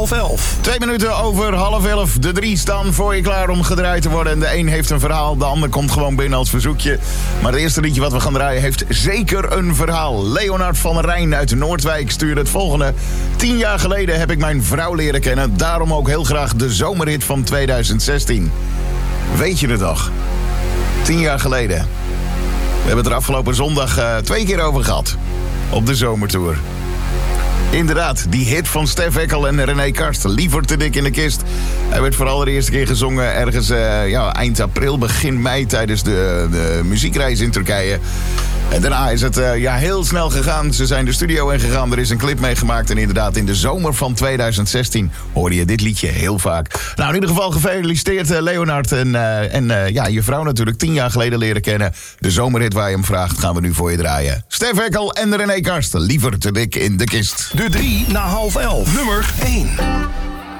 11:30. 2 minuten over 10:30. De 3 staan voor je klaar om gedraaid te worden. En de een heeft een verhaal, de ander komt gewoon binnen als verzoekje. Maar het eerste liedje wat we gaan draaien heeft zeker een verhaal. Leonard van Rijn uit Noordwijk stuurde het volgende. 10 jaar geleden heb ik mijn vrouw leren kennen. Daarom ook heel graag de zomerhit van 2016. Weet je het nog? 10 jaar geleden. We hebben het er afgelopen zondag 2 keer over gehad. Op de zomertour. Inderdaad, die hit van Stef Ekkel en René Karsten. Liever te dik in de kist. Hij werd voor allereerste keer gezongen ergens eind april, begin mei tijdens de muziekreis in Turkije. En daarna is het heel snel gegaan. Ze zijn de studio in gegaan. Er is een clip meegemaakt. En inderdaad, in de zomer van 2016 hoorde je dit liedje heel vaak. Nou, in ieder geval gefeliciteerd Leonard. En je vrouw natuurlijk 10 jaar geleden leren kennen. De zomerhit waar je hem vraagt, gaan we nu voor je draaien. Stef Ekkel en René Karsten. Liever te dik in de kist. De 3 na 10:30. Nummer 1.